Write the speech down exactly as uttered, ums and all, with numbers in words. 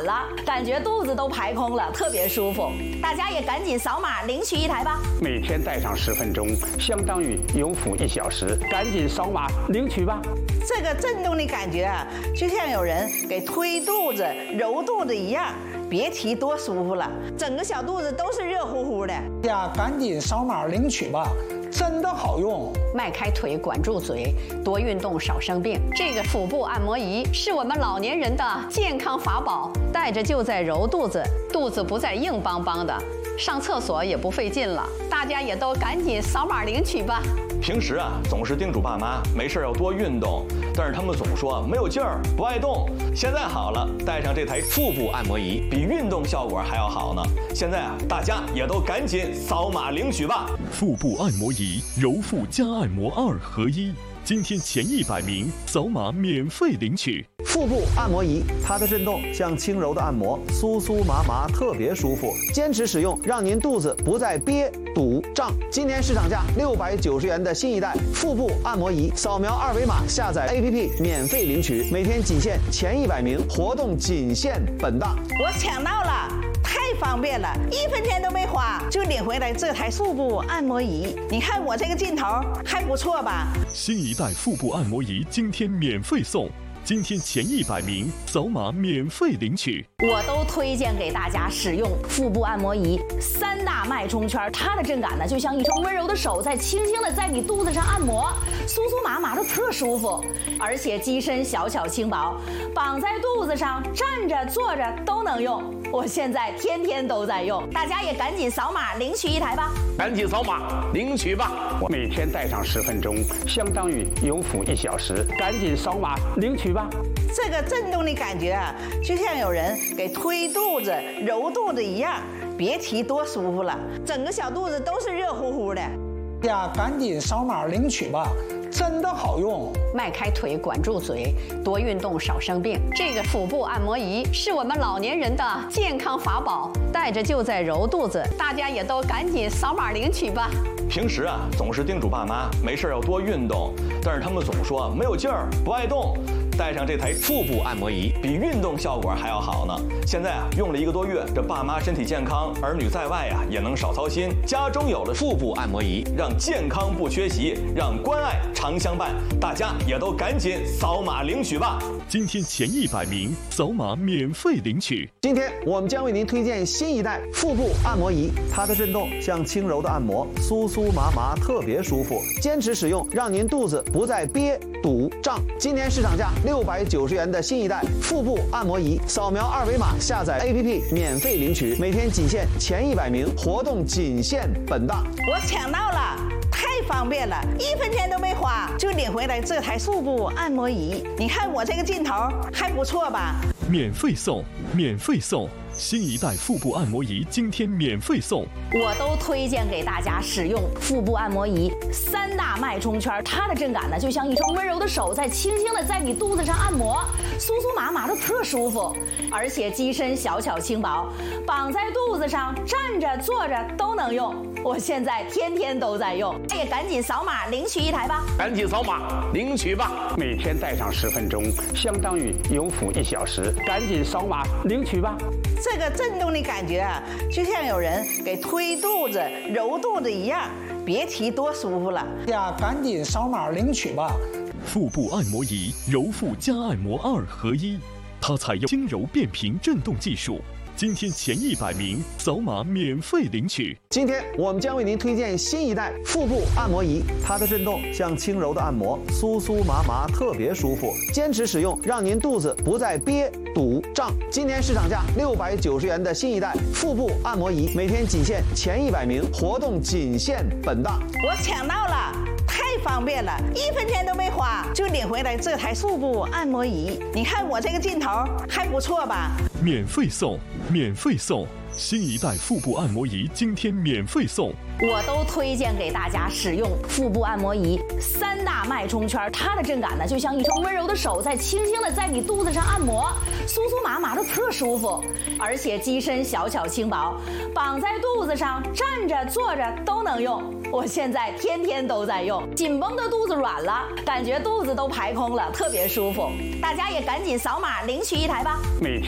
软了，感觉肚子都排空了，特别舒服。大家也赶紧扫码领取一台吧。 每天戴上十分钟，相当于有辅一小时，赶紧扫码领取吧。 这个震动的感觉啊，就像有人给推肚子、揉肚子一样，别提多舒服了，整个小肚子都是热乎乎的。 呀，赶紧扫码领取吧，真的好用。 迈开腿，管住嘴，多运动少生病。这个腹部按摩仪是我们老年人的健康法宝，带着就在揉肚子，肚子不再硬邦邦的，上厕所也不费劲了。大家也都赶紧扫码领取吧。 平时啊，总是叮嘱爸妈没事要多运动，但是他们总说没有劲儿，不爱动。现在好了，带上这台腹部按摩仪，比运动效果还要好呢。现在啊，大家也都赶紧扫码领取吧。 腹部按摩仪，揉腹加按摩二合一。今天前一百名扫码免费领取。 腹部按摩仪，它的震动像轻柔的按摩，酥酥麻麻，特别舒服。坚持使用，让您肚子不再憋、堵、胀。今年市场价六百九十元的新一代腹部按摩仪，扫描二维码下载 A P P 免费领取，每天仅限前一百名，活动仅限本档。 我抢到了！太方便了，一分钱都没花就领回来这台腹部按摩仪。你看我这个劲头还不错吧？ 新一代腹部按摩仪今天免费送，今天前一百名扫码免费领取。 我都推荐给大家使用腹部按摩仪，三大脉冲圈，它的震感呢，就像一双温柔的手在轻轻的在你肚子上按摩，酥酥麻麻的特舒服，而且机身小巧轻薄，绑在肚子上，站着坐着都能用。我现在天天都在用，大家也赶紧扫码领取一台吧。 赶紧扫码领取吧。我每天戴上十分钟，相当于有辅一小时，赶紧扫码领取吧。 这个震动的感觉啊，就像有人给推肚子、揉肚子一样，别提多舒服了，整个小肚子都是热乎乎的。 呀，赶紧扫码领取吧，真的好用。 迈开腿，管住嘴，多运动少生病。这个腹部按摩仪是我们老年人的健康法宝，带着就在揉肚子。大家也都赶紧扫码领取吧。 平时啊，总是叮嘱爸妈没事要多运动，但是他们总说没有劲儿，不爱动。带上这台腹部按摩仪，比运动效果还要好呢。现在啊，用了一个多月，这爸妈身体健康，儿女在外啊也能少操心。家中有了腹部按摩仪，让健康不缺席，让关爱常相伴。大家也都赶紧扫码领取吧。 今天前一百名扫码免费领取。 今天我们将为您推荐新一代腹部按摩仪，它的震动像轻柔的按摩，酥酥麻麻，特别舒服。坚持使用，让您肚子不再憋、堵、胀。今年市场价六百九十元的新一代腹部按摩仪，扫描二维码下载 A P P 免费领取，每天仅限前一百名，活动仅限本档。 我抢到了！太方便了，一分钱都没花就领回来这台腹部按摩仪。你看我这个劲头还不错吧？ 免费送，免费送。新一代腹部按摩仪今天免费送。 我都推荐给大家使用腹部按摩仪，三大脉冲圈，它的震感呢，就像一双温柔的手在轻轻的在你肚子上按摩，酥酥麻麻的特舒服，而且机身小巧轻薄，绑在肚子上，站着坐着都能用。我现在天天都在用，也赶紧扫码领取一台吧。 赶紧扫码领取吧。每天戴上十分钟，相当于有辅一小时，赶紧扫码领取吧。 这个震动的感觉啊，就像有人给推肚子、揉肚子一样，别提多舒服了。 呀，赶紧扫码领取吧。 腹部按摩仪，揉腹加按摩二合一，它采用轻柔变频震动技术。今天前一百名扫码免费领取。 今天我们将为您推荐新一代腹部按摩仪，它的震动像轻柔的按摩，酥酥麻麻，特别舒服。坚持使用，让您肚子不再憋、堵、胀。今年市场价六百九十元的新一代腹部按摩仪，每天仅限前一百名，活动仅限本档。 我抢到了！太方便了，一分钱都没花就领回来这台腹部按摩仪。你看我这个劲头还不错吧？ 免费送，免费送。新一代腹部按摩仪今天免费送。 我都推荐给大家使用腹部按摩仪，三大脉冲圈，它的震感呢，就像一双温柔的手在轻轻的在你肚子上按摩，酥酥麻麻的特舒服，而且机身小巧轻薄，绑在肚子上，站着坐着都能用。我现在天天都在用，紧绷的肚子软了，感觉肚子都排空了，特别舒服。大家也赶紧扫码领取一台吧。 每天